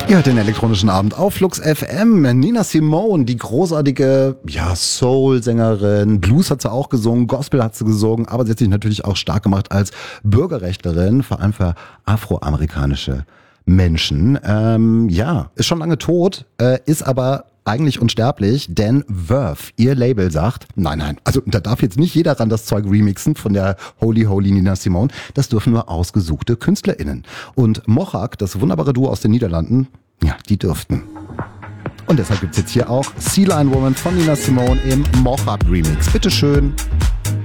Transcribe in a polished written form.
Ihr hört den elektronischen Abend auf Flux FM. Nina Simone, die großartige Soul-Sängerin. Blues hat sie auch gesungen, Gospel hat sie gesungen, aber sie hat sich natürlich auch stark gemacht als Bürgerrechtlerin, vor allem für afroamerikanische Menschen. Ist schon lange tot, ist aber eigentlich unsterblich, denn Verve, ihr Label, sagt, nein, also da darf jetzt nicht jeder ran das Zeug remixen von der Holy Nina Simone, das dürfen nur ausgesuchte KünstlerInnen. Und Mohawk, das wunderbare Duo aus den Niederlanden, ja, die dürften. Und deshalb gibt's jetzt hier auch Sea Lion Woman von Nina Simone im Mohawk Remix. Bitteschön.